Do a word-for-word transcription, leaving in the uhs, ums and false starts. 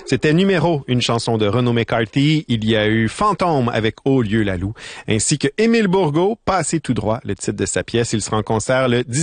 C'était Numéro, une chanson de Renaud McCarthy. Il y a eu Fantôme avec Au lieu la Loue, ainsi que Émile Bourgault, Passé tout droit, le titre de sa pièce. Il sera en concert le